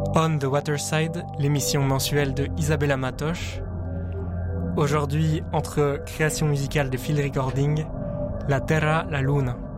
On the Waterside, l'émission mensuelle de Isabella Matoche. Aujourd'hui, entre création musicale de field recording, La Terra, la Luna.